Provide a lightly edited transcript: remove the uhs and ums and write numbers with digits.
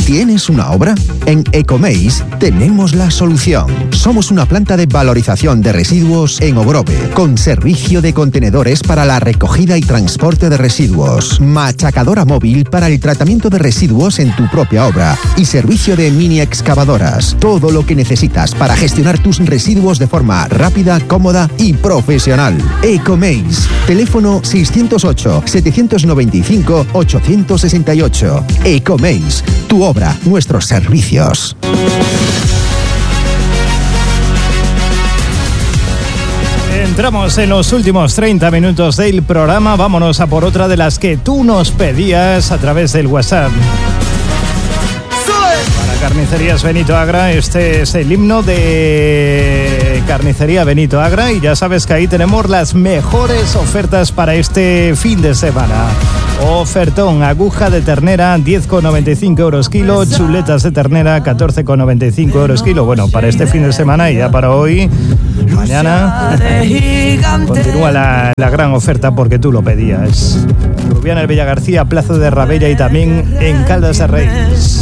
¿Tienes una obra? En Ecomeis tenemos la solución. Somos una planta de valorización de residuos en Ogrove, con servicio de contenedores para la recogida y transporte de residuos, machacadora móvil para el tratamiento de residuos en tu propia obra y servicio de mini excavadoras. Todo lo que necesitas para gestionar tus residuos de forma rápida, cómoda y profesional. Ecomeis. Teléfono 608-795-868. Ecomeis. Tu obra, nuestros servicios. Entramos en los últimos 30 minutos del programa. Vámonos a por otra de las que tú nos pedías a través del WhatsApp. Para Carnicerías Benito Agra, este es el himno de Carnicería Benito Agra y ya sabes que ahí tenemos las mejores ofertas para este fin de semana. Ofertón, aguja de ternera 10,95 euros kilo, chuletas de ternera 14,95 euros kilo. Bueno, para este fin de semana y ya para hoy, mañana, continúa la gran oferta porque tú lo pedías. Rubiana el Villa García, Plaza de Rabella y también en Caldas de Reis.